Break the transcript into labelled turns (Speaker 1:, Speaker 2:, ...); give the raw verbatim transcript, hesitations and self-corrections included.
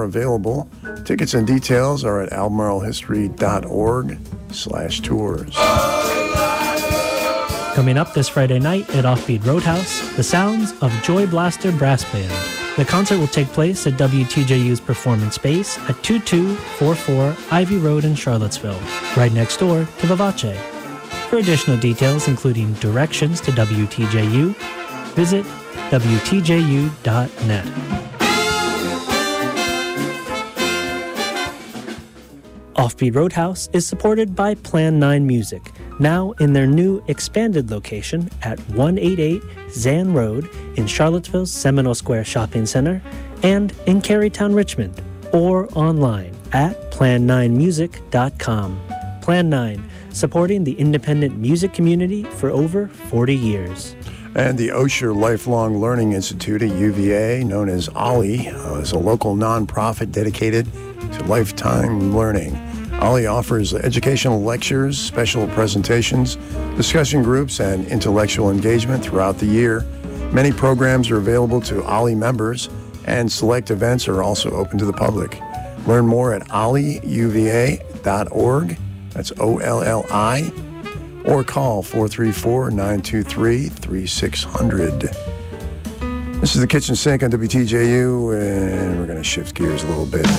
Speaker 1: are available. Tickets and details are at albemarlehistory.org slash tours.
Speaker 2: Coming up this Friday night at Offbeat Roadhouse, the sounds of Joy Blaster Brass Band. The concert will take place at W T J U's Performance Space at twenty-two forty-four Ivy Road in Charlottesville, right next door to Vivace. For additional details, including directions to W T J U, visit W T J U dot net. Offbeat Roadhouse is supported by Plan nine Music, now in their new expanded location at one eighty-eight Zan Road in Charlottesville's Seminole Square Shopping Center and in Carytown, Richmond, or online at plan nine music dot com. Plan nine, supporting the independent music community for over forty years.
Speaker 1: And the Osher Lifelong Learning Institute at U V A, known as OLLI, uh, is a local nonprofit dedicated to lifetime learning. OLLI offers educational lectures, special presentations, discussion groups, and intellectual engagement throughout the year. Many programs are available to OLLI members, and select events are also open to the public. Learn more at olli u v a dot org. That's O L L I. Or call four three four, nine two three, three six zero zero. This is the Kitchen Sink on W T J U, and we're going to shift gears a little bit.